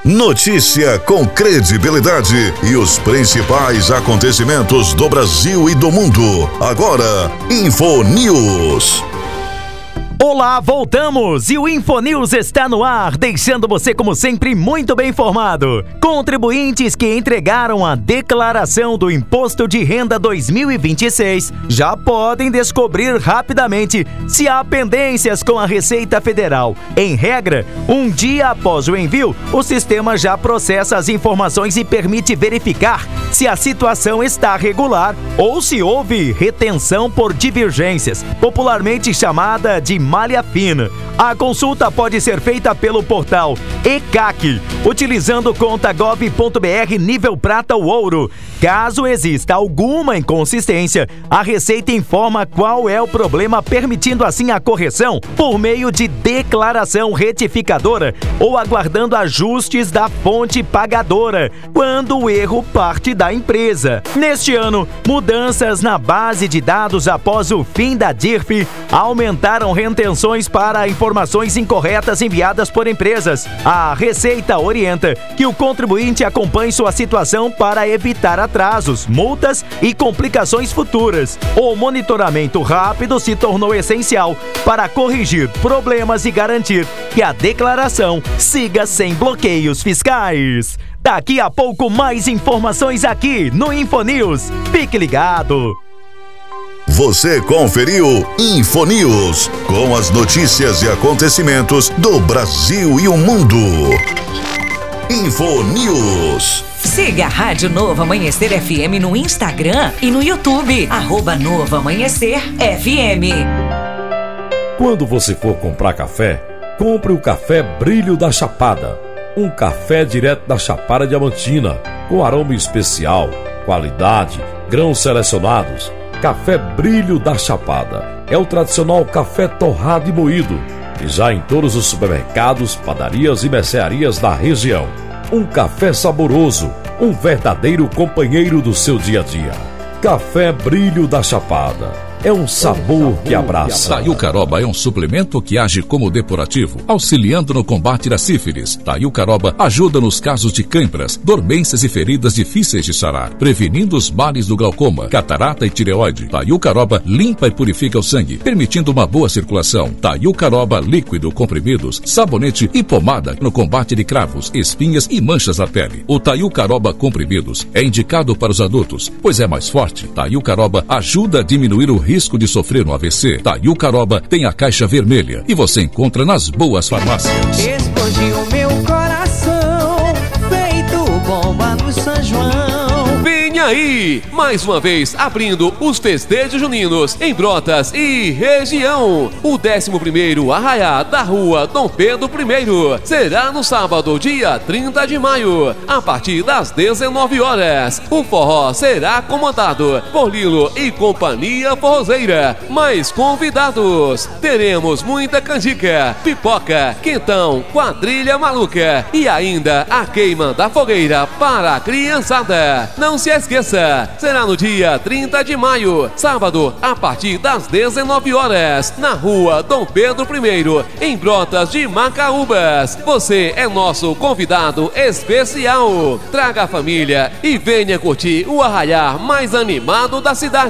Notícia com credibilidade e os principais acontecimentos do Brasil e do mundo. Agora, InfoNews. Olá, voltamos e o InfoNews está no ar, deixando você, como sempre, muito bem informado. Contribuintes que entregaram a declaração do Imposto de Renda 2026 já podem descobrir rapidamente se há pendências com a Receita Federal. Em regra, um dia após o envio, o sistema já processa as informações e permite verificar se a situação está regular ou se houve retenção por divergências, popularmente chamada de malha fina. A consulta pode ser feita pelo portal ECAC, utilizando conta gov.br nível prata ou ouro. Caso exista alguma inconsistência, a Receita informa qual é o problema, permitindo assim a correção por meio de declaração retificadora ou aguardando ajustes da fonte pagadora, quando o erro parte da empresa. Neste ano, mudanças na base de dados após o fim da DIRF aumentaram retenções para informações incorretas enviadas por empresas. A Receita orienta que o contribuinte acompanhe sua situação para evitar atrasos, multas e complicações futuras. O monitoramento rápido se tornou essencial para corrigir problemas e garantir que a declaração siga sem bloqueios fiscais. Daqui a pouco, mais informações aqui no InfoNews. Fique ligado! Você conferiu InfoNews, com as notícias e acontecimentos do Brasil e o mundo. InfoNews. Siga a Rádio Novo Amanhecer FM no Instagram e no YouTube, @Novo Amanhecer FM. Quando você for comprar café, compre o Café Brilho da Chapada. Um café direto da Chapada Diamantina, com aroma especial, qualidade, grãos selecionados. Café Brilho da Chapada é o tradicional café torrado e moído, e já em todos os supermercados, padarias e mercearias da região. Um café saboroso, um verdadeiro companheiro do seu dia a dia. Café Brilho da Chapada. É um sabor que abraça. Taiucaroba é um suplemento que age como depurativo, auxiliando no combate da sífilis. Taiucaroba ajuda nos casos de câimbras, dormências e feridas difíceis de sarar, prevenindo os males do glaucoma, catarata e tireoide. Taiucaroba limpa e purifica o sangue, permitindo uma boa circulação. Taiucaroba líquido, comprimidos, sabonete e pomada no combate de cravos, espinhas e manchas na pele. O Taiucaroba comprimidos é indicado para os adultos, pois é mais forte. Taiucaroba ajuda a diminuir o risco de sofrer um AVC. Taiucaroba tem a caixa vermelha e você encontra nas boas farmácias. Explodiu meu coração, feito bomba no São João. Vem aí, mais uma vez abrindo os festejos juninos em Brotas e região. O 11º Arraiá da Rua Dom Pedro I será no sábado, dia 30 de maio, a partir das 19 horas. O forró será comandado por Lilo e Companhia Forrozeira. Mais convidados, teremos muita canjica, pipoca, quentão, quadrilha maluca e ainda a queima da fogueira para a criançada. Não se esqueça, será no dia 30 de maio, sábado, a partir das 19 horas, na Rua Dom Pedro I, em Brotas de Macaúbas. Você é nosso convidado especial. Traga a família e venha curtir o arraiá mais animado da cidade.